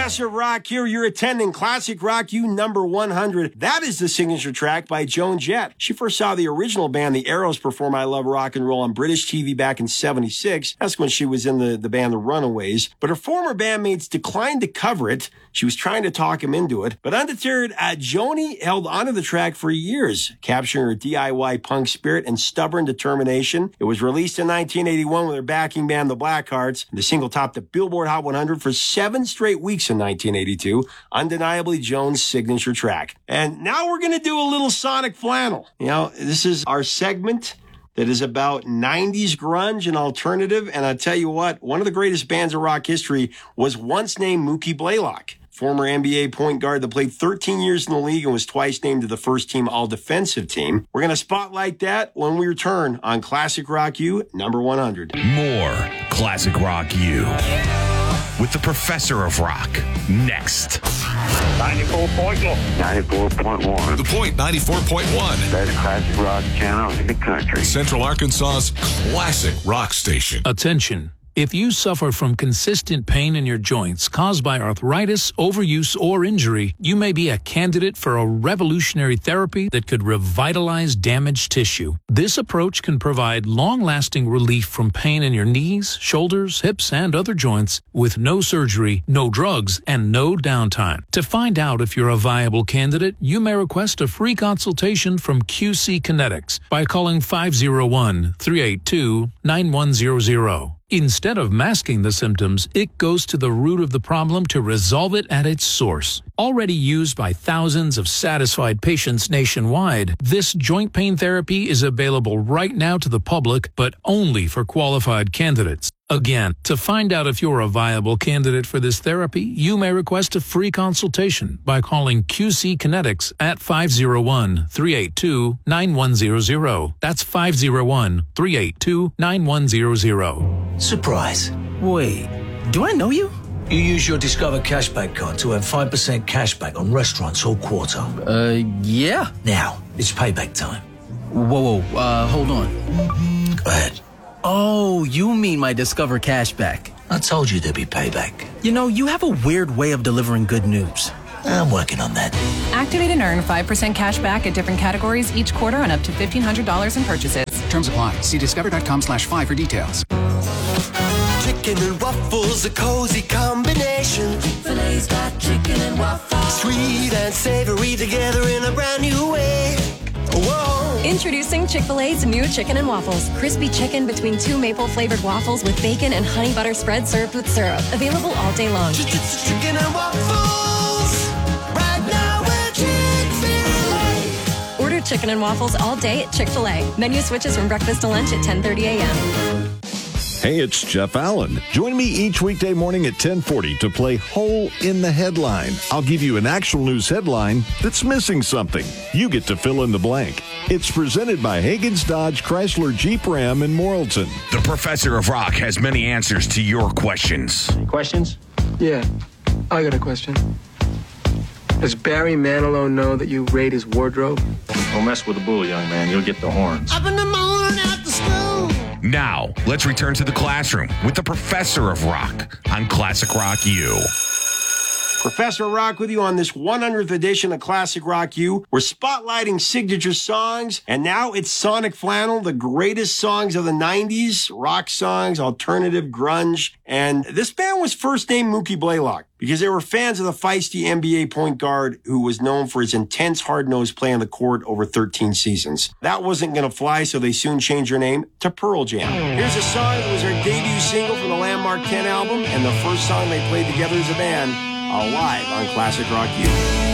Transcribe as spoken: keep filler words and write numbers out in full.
Professor Rock here. You're attending Classic Rock U number one hundred. That is the signature track by Joan Jett. She first saw the original band, the Arrows, perform I Love Rock and Roll on British T V back in seventy-six. That's when she was in the, the band The Runaways. But her former bandmates declined to cover it. She was trying to talk him into it. But undeterred, uh, Joni held onto the track for years, capturing her D I Y punk spirit and stubborn determination. It was released in nineteen eighty-one with her backing band, the Blackhearts. The single topped the Billboard Hot one hundred for seven straight weeks in nineteen eighty-two. Undeniably Joan's signature track. And now we're going to do a little Sonic Flannel. You know, this is our segment that is about nineties grunge and alternative. And I tell you what, one of the greatest bands of rock history was once named Mookie Blaylock, former N B A point guard that played thirteen years in the league and was twice named to the first team all-defensive team. We're going to spotlight that when we return on Classic Rock U number one hundred. More Classic Rock U with the Professor of Rock next. ninety-four point one. ninety-four point one. The Point ninety-four point one. Best classic rock channel in the country. Central Arkansas's classic rock station. Attention. If you suffer from consistent pain in your joints caused by arthritis, overuse, or injury, you may be a candidate for a revolutionary therapy that could revitalize damaged tissue. This approach can provide long-lasting relief from pain in your knees, shoulders, hips, and other joints with no surgery, no drugs, and no downtime. To find out if you're a viable candidate, you may request a free consultation from Q C Kinetics by calling five oh one, three eight two, nine one zero zero. Instead of masking the symptoms, it goes to the root of the problem to resolve it at its source. Already used by thousands of satisfied patients nationwide, this joint pain therapy is available right now to the public, but only for qualified candidates. Again, to find out if you're a viable candidate for this therapy, you may request a free consultation by calling Q C Kinetics at five oh one, three eight two, nine one zero zero. That's five oh one, three eight two, nine one zero zero. Surprise. Wait, do I know you? You use your Discover Cashback card to earn five percent cashback on restaurants all quarter. Uh, yeah. Now, it's payback time. Whoa, whoa, uh, hold on. Go ahead. Oh, you mean my Discover Cashback. I told you there'd be payback. You know, you have a weird way of delivering good news. I'm working on that. Activate and earn five percent cash back at different categories each quarter on up to fifteen hundred dollars in purchases. Terms apply. See discover.com slash five for details. Chicken and waffles, a cozy combination. Chick-fil-A's got chicken and waffles. Sweet and savory together in a brand new way. Whoa. Introducing Chick-fil-A's new chicken and waffles. Crispy chicken between two maple-flavored waffles with bacon and honey butter spread served with syrup. Available all day long. Chicken and waffles. Right now at Chick-fil-A. Order chicken and waffles all day at Chick-fil-A. Menu switches from breakfast to lunch at ten thirty a.m. Hey, it's Jeff Allen. Join me each weekday morning at ten forty to play Hole in the Headline. I'll give you an actual news headline that's missing something. You get to fill in the blank. It's presented by Hagen's Dodge Chrysler Jeep Ram in Morrilton. The Professor of Rock has many answers to your questions. Any questions? Yeah, I got a question. Does Barry Manilow know that you raid his wardrobe? Don't mess with the bull, young man. You'll get the horns. Up in the morning at the school. Now, let's return to the classroom with the Professor of Rock on Classic Rock U. Professor Rock with you on this one hundredth edition of Classic Rock U. We're spotlighting signature songs, and now it's Sonic Flannel, the greatest songs of the nineties, rock songs, alternative, grunge. And this band was first named Mookie Blaylock because they were fans of the feisty N B A point guard who was known for his intense, hard-nosed play on the court over thirteen seasons. That wasn't going to fly, so they soon changed their name to Pearl Jam. Here's a song that was their debut single from the Landmark ten album, and the first song they played together as a band, live on Classic Rock U.